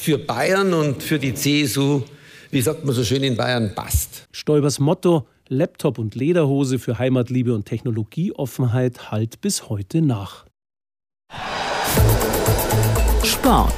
für Bayern und für die CSU, wie sagt man so schön in Bayern, passt. Stoibers Motto Laptop und Lederhose für Heimatliebe und Technologieoffenheit hallt bis heute nach. Sport.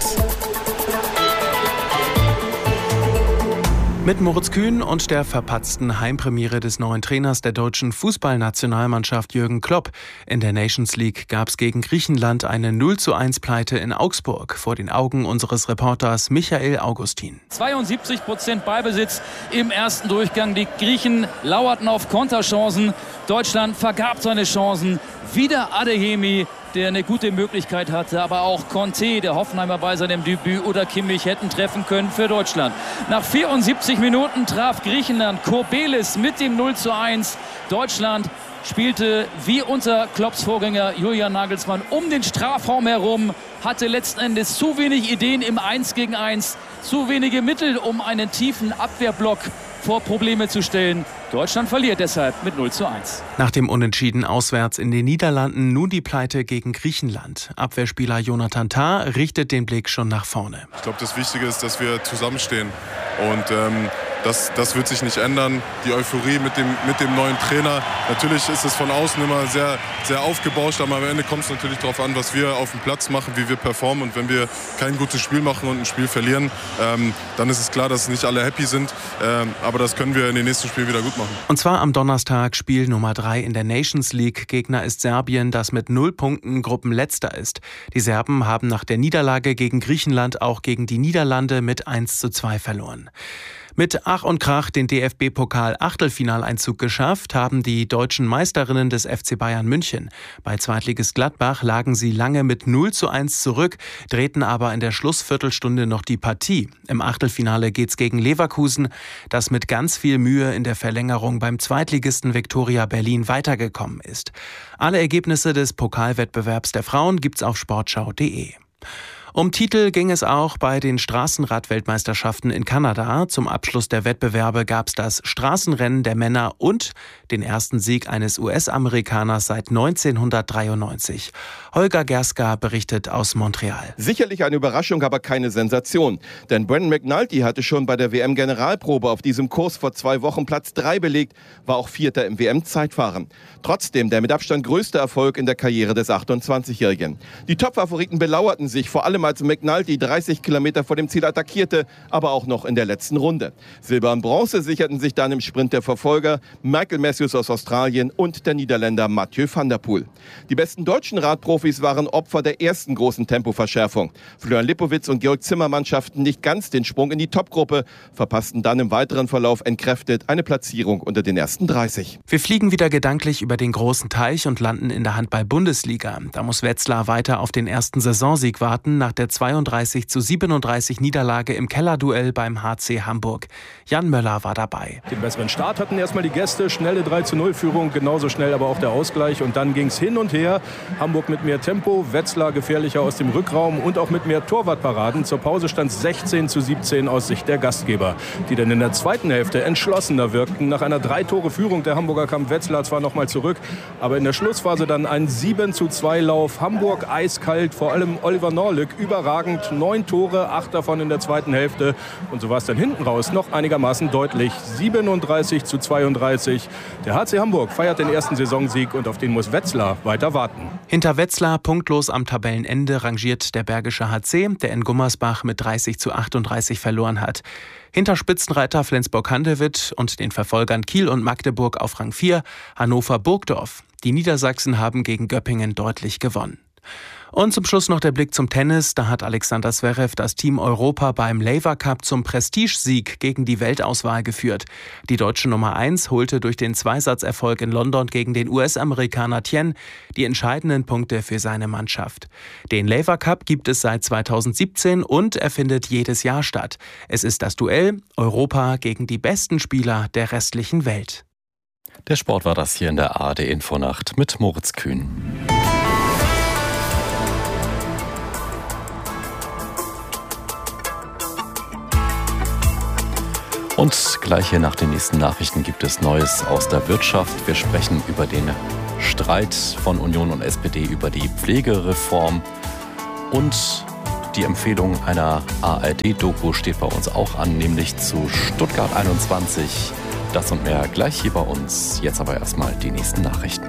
Mit Moritz Kühn und der verpatzten Heimpremiere des neuen Trainers der deutschen Fußballnationalmannschaft Jürgen Klopp. In der Nations League gab es gegen Griechenland eine 0:1-Pleite in Augsburg vor den Augen unseres Reporters Michael Augustin. 72% Ballbesitz im ersten Durchgang. Die Griechen lauerten auf Konterchancen. Deutschland vergab seine Chancen. Wieder Adeyemi, der eine gute Möglichkeit hatte, aber auch Conte, der Hoffenheimer, bei seinem Debüt, oder Kimmich hätten treffen können für Deutschland. Nach 74 Minuten traf Griechenland Kourbelis mit dem 0:1. Deutschland spielte wie unter Klopps Vorgänger Julian Nagelsmann um den Strafraum herum, hatte letzten Endes zu wenig Ideen im 1-gegen-1, zu wenige Mittel, um einen tiefen Abwehrblock vor Probleme zu stellen. Deutschland verliert deshalb mit 0:1. Nach dem Unentschieden auswärts in den Niederlanden nun die Pleite gegen Griechenland. Abwehrspieler Jonathan Tah richtet den Blick schon nach vorne. Ich glaube, das Wichtige ist, dass wir zusammenstehen. Und das wird sich nicht ändern. Die Euphorie mit dem neuen Trainer. Natürlich ist es von außen immer sehr, sehr aufgebauscht, aber am Ende kommt es natürlich darauf an, was wir auf dem Platz machen, wie wir performen. Und wenn wir kein gutes Spiel machen und ein Spiel verlieren, dann ist es klar, dass nicht alle happy sind. Aber das können wir in den nächsten Spielen wieder gut machen. Und zwar am Donnerstag, Spiel Nummer 3 in der Nations League. Gegner ist Serbien, das mit 0 Punkten Gruppenletzter ist. Die Serben haben nach der Niederlage gegen Griechenland auch gegen die Niederlande mit 1:2 verloren. Mit Ach und Krach den DFB-Pokal-Achtelfinaleinzug geschafft haben die deutschen Meisterinnen des FC Bayern München. Bei Zweitligist Gladbach lagen sie lange mit 0:1 zurück, drehten aber in der Schlussviertelstunde noch die Partie. Im Achtelfinale geht's gegen Leverkusen, das mit ganz viel Mühe in der Verlängerung beim Zweitligisten Viktoria Berlin weitergekommen ist. Alle Ergebnisse des Pokalwettbewerbs der Frauen gibt's auf sportschau.de. Um Titel ging es auch bei den Straßenrad-Weltmeisterschaften in Kanada. Zum Abschluss der Wettbewerbe gab es das Straßenrennen der Männer und den ersten Sieg eines US-Amerikaners seit 1993. Holger Gerska berichtet aus Montreal. Sicherlich eine Überraschung, aber keine Sensation. Denn Brendan McNulty hatte schon bei der WM-Generalprobe auf diesem Kurs vor 2 Wochen Platz 3 belegt, war auch Vierter im WM-Zeitfahren. Trotzdem der mit Abstand größte Erfolg in der Karriere des 28-Jährigen. Die Top-Favoriten belauerten sich, vor allem als McNulty 30 Kilometer vor dem Ziel attackierte, aber auch noch in der letzten Runde. Silber und Bronze sicherten sich dann im Sprint der Verfolger Michael Matthews aus Australien und der Niederländer Mathieu van der Poel. Die besten deutschen Radprofis waren Opfer der ersten großen Tempoverschärfung. Florian Lipowitz und Georg Zimmermann schafften nicht ganz den Sprung in die Topgruppe, verpassten dann im weiteren Verlauf entkräftet eine Platzierung unter den ersten 30. Wir fliegen wieder gedanklich über den großen Teich und landen in der Handball-Bundesliga. Da muss Wetzlar weiter auf den ersten Saisonsieg warten, nach der 32:37 Niederlage im Kellerduell beim HC Hamburg. Jan Möller war dabei. Den besseren Start hatten erstmal die Gäste, schnelle 3:0-Führung, genauso schnell aber auch der Ausgleich und dann ging es hin und her. Hamburg mit mehr Tempo, Wetzlar gefährlicher aus dem Rückraum und auch mit mehr Torwartparaden. Zur Pause stand es 16:17 aus Sicht der Gastgeber, die dann in der zweiten Hälfte entschlossener wirkten. Nach einer 3-Tore-Führung der Hamburger kam Wetzlar zwar noch mal zurück, aber in der Schlussphase dann ein 7:2-Lauf. Hamburg eiskalt, vor allem Oliver Norlück überragend. 9 Tore, 8 davon in der zweiten Hälfte. Und so war es dann hinten raus noch einigermaßen deutlich. 37:32. Der HC Hamburg feiert den ersten Saisonsieg und auf den muss Wetzlar weiter warten. Hinter Wetzlar punktlos am Tabellenende rangiert der Bergische HC, der in Gummersbach mit 30:38 verloren hat. Hinter Spitzenreiter Flensburg-Handewitt und den Verfolgern Kiel und Magdeburg auf Rang 4 Hannover-Burgdorf. Die Niedersachsen haben gegen Göppingen deutlich gewonnen. Und zum Schluss noch der Blick zum Tennis. Da hat Alexander Zverev das Team Europa beim Laver Cup zum Prestigesieg gegen die Weltauswahl geführt. Die deutsche Nummer 1 holte durch den Zweisatzerfolg in London gegen den US-Amerikaner Tien die entscheidenden Punkte für seine Mannschaft. Den Laver Cup gibt es seit 2017 und er findet jedes Jahr statt. Es ist das Duell Europa gegen die besten Spieler der restlichen Welt. Der Sport war das hier in der ARD Infonacht mit Moritz Kühn. Und gleich hier nach den nächsten Nachrichten gibt es Neues aus der Wirtschaft. Wir sprechen über den Streit von Union und SPD über die Pflegereform. Und die Empfehlung einer ARD-Doku steht bei uns auch an, nämlich zu Stuttgart 21. Das und mehr gleich hier bei uns. Jetzt aber erstmal die nächsten Nachrichten.